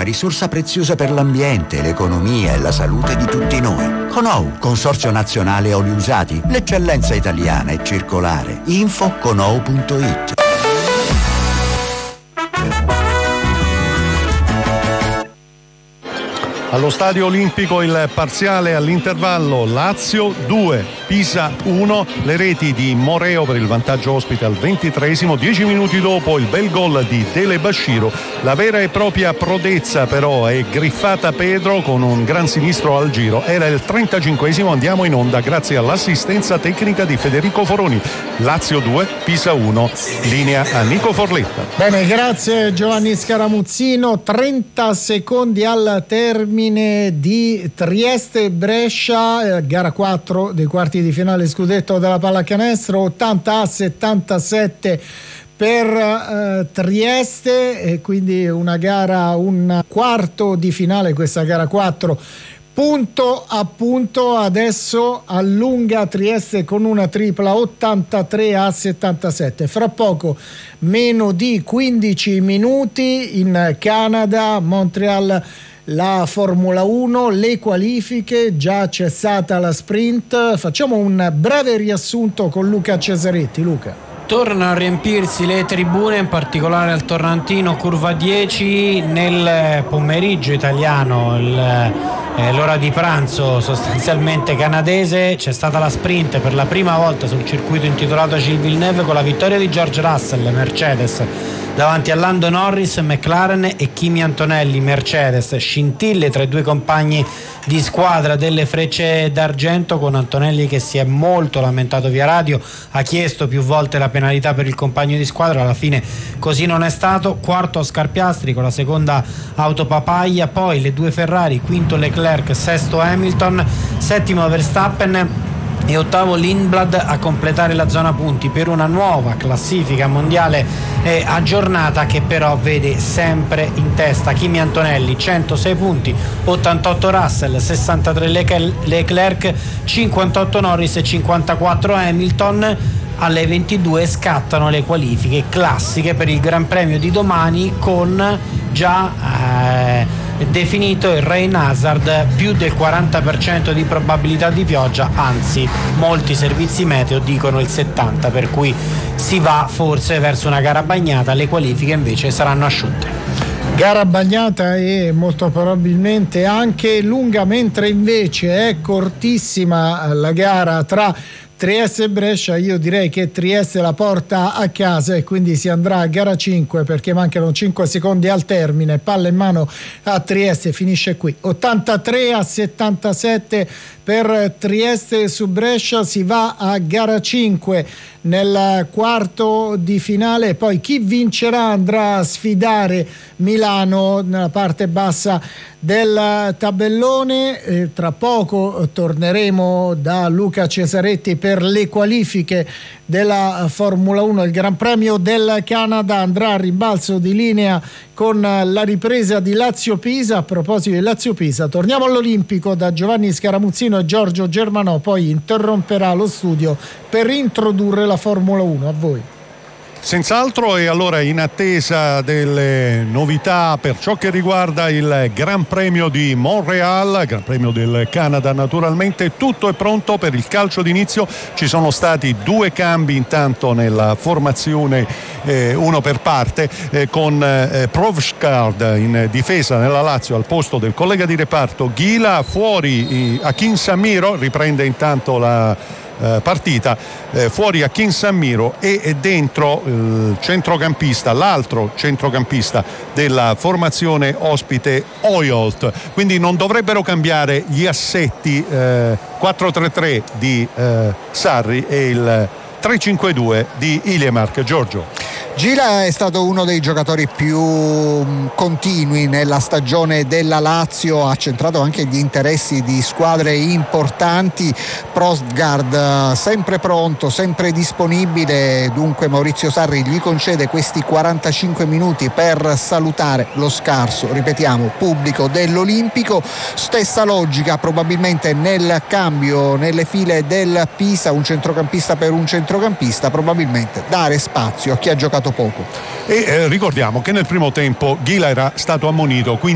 risorsa preziosa per l'ambiente, l'economia e la salute di tutti noi. Conou, Consorzio Nazionale Oli Usati, l'eccellenza italiana è circolare. Info conou.it. Allo Stadio Olimpico il parziale all'intervallo: Lazio 2, Pisa 1, le reti di Moreo per il vantaggio ospite al 23esimo, 10 minuti dopo il bel gol di Dele Bashiru. La vera e propria prodezza però è Griffata Pedro con un gran sinistro al giro. Era il 35esimo, andiamo in onda grazie all'assistenza tecnica di Federico Foroni. Lazio 2, Pisa 1, linea a Nico Forletta. Bene, grazie Giovanni Scaramuzzino. 30 secondi al termine di Trieste-Brescia, gara 4 dei quarti di finale scudetto della pallacanestro, 80-77 per Trieste, e quindi un quarto di finale, questa gara 4 punto a punto. Adesso allunga Trieste con una tripla, 83-77. Fra poco, meno di 15 minuti, in Canada, Montreal, la Formula 1, le qualifiche, già cessata la sprint. Facciamo un breve riassunto con Luca Cesaretti. Luca. Tornano a riempirsi le tribune, in particolare al Torrantino, curva 10, nel pomeriggio italiano, l'ora di pranzo sostanzialmente canadese. C'è stata la sprint per la prima volta sul circuito intitolato Gilles Villeneuve, con la vittoria di George Russell, Mercedes, davanti a Lando Norris, McLaren e Kimi Antonelli, Mercedes. Scintille tra i due compagni di squadra delle Frecce d'Argento, con Antonelli che si è molto lamentato via radio, ha chiesto più volte la penalità per il compagno di squadra, alla fine così non è stato. Quarto Oscar Piastri con la seconda auto Papaglia, poi le due Ferrari, quinto Leclerc, sesto Hamilton, settimo Verstappen e ottavo Lindblad a completare la zona punti, per una nuova classifica mondiale aggiornata che però vede sempre in testa Kimi Antonelli, 106 punti, 88 Russell, 63 Leclerc, 58 Norris e 54 Hamilton. Alle 22 scattano le qualifiche classiche per il Gran Premio di domani, con già definito il rain hazard, più del 40% di probabilità di pioggia, anzi molti servizi meteo dicono il 70%, per cui si va forse verso una gara bagnata. Le qualifiche invece saranno asciutte. Gara bagnata e molto probabilmente anche lunga, mentre invece è cortissima la gara tra Trieste e Brescia. Io direi che Trieste la porta a casa e quindi si andrà a gara 5, perché mancano 5 secondi al termine. Palla in mano a Trieste, finisce qui, 83-77 per Trieste su Brescia. Si va a gara 5 nel quarto di finale, poi chi vincerà andrà a sfidare Milano nella parte bassa del tabellone. Tra poco torneremo da Luca Cesaretti per le qualifiche della Formula 1. Il Gran Premio del Canada andrà a rimbalzo di linea con la ripresa di Lazio-Pisa. A proposito di Lazio-Pisa, torniamo all'Olimpico da Giovanni Scaramuzzino e Giorgio Germanò, poi interromperà lo studio per introdurre la Formula 1. A voi. Senz'altro, e allora in attesa delle novità per ciò che riguarda il Gran Premio di Montreal, Gran Premio del Canada naturalmente, tutto è pronto per il calcio d'inizio. Ci sono stati 2 cambi intanto nella formazione, uno per parte, con Provskard in difesa nella Lazio al posto del collega di reparto Ghila, fuori Akin Samiro, riprende intanto la partita, fuori Akin Samiro, e dentro il centrocampista, l'altro centrocampista della formazione ospite, Oyolt. Quindi non dovrebbero cambiare gli assetti 4-3-3 di Sarri e il 3-5-2 di Iliemark. Giorgio. Gila è stato uno dei giocatori più continui nella stagione della Lazio, ha centrato anche gli interessi di squadre importanti. Provskard sempre pronto, sempre disponibile, dunque Maurizio Sarri gli concede questi 45 minuti per salutare lo scarso, ripetiamo, pubblico dell'Olimpico. Stessa logica probabilmente nel cambio nelle file del Pisa, un centrocampista per un centrocampista, probabilmente dare spazio a chi ha giocato poco. E ricordiamo che nel primo tempo Ghila era stato ammonito, quindi